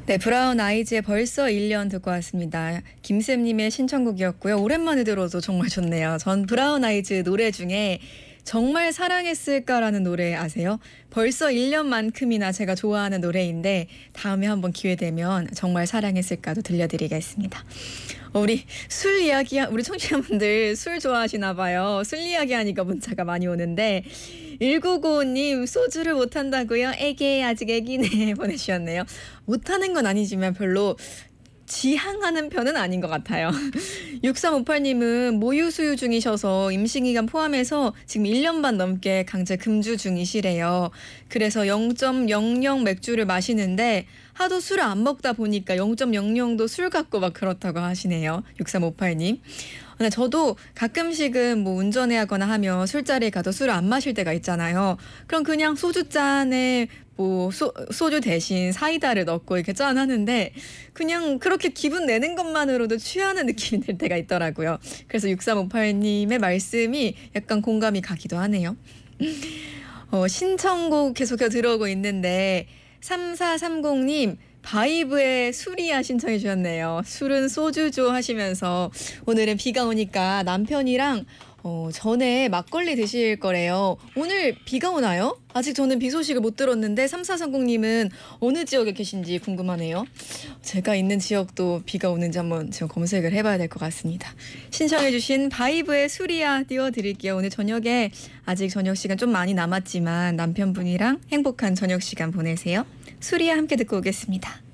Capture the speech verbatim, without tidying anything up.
네, 브라운 아이즈의 벌써 일 년 듣고 왔습니다. 김쌤님의 신청곡이었고요. 오랜만에 들어도 정말 좋네요. 전 브라운 아이즈 노래 중에 정말 사랑했을까라는 노래 아세요? 벌써 일 년만큼이나 제가 좋아하는 노래인데 다음에 한번 기회 되면 정말 사랑했을까도 들려드리겠습니다. 어, 우리 술 이야기, 우리 청취자분들 술 좋아하시나 봐요. 술 이야기 하니까 문자가 많이 오는데 일구구오님 소주를 못한다고요? 애기 아직 애기네 보내주셨네요. 못하는 건 아니지만 별로 지향하는 편은 아닌 것 같아요. 육삼오팔님은 모유 수유 중이셔서 임신기간 포함해서 지금 일 년 반 넘게 강제 금주 중이시래요. 그래서 영 점 영영 맥주를 마시는데 하도 술을 안 먹다 보니까 영 점 영영도 술 같고 막 그렇다고 하시네요. 육삼오팔님. 근데 저도 가끔씩은 뭐 운전해야거나 하면 술자리에 가도 술을 안 마실 때가 있잖아요. 그럼 그냥 소주잔에 뭐 소, 소주 대신 사이다를 넣고 이렇게 짠하는데 그냥 그렇게 기분 내는 것만으로도 취하는 느낌이 들 때가 있더라고요. 그래서 육삼오팔님의 말씀이 약간 공감이 가기도 하네요. 어, 신청곡 계속해서 들어오고 있는데 삼사삼공님 바이브의 술이야 신청해 주셨네요. 술은 소주죠 하시면서 오늘은 비가 오니까 남편이랑 어, 전에 막걸리 드실 거래요. 오늘 비가 오나요? 아직 저는 비 소식을 못 들었는데 삼사삼공님은 어느 지역에 계신지 궁금하네요. 제가 있는 지역도 비가 오는지 한번 지금 검색을 해봐야 될 것 같습니다. 신청해 주신 바이브의 술이야 띄워드릴게요. 오늘 저녁에 아직 저녁 시간 좀 많이 남았지만 남편분이랑 행복한 저녁 시간 보내세요. 술이야 함께 듣고 오겠습니다.